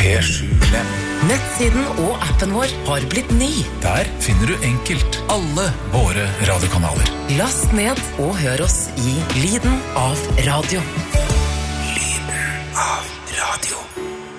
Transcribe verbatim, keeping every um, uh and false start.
P sju Lem. Nettsiden og appen vår har blitt ny. Der finner du enkelt alle våre radiokanaler. Last ned og hør oss i Lyden av radio. Lyden av radio.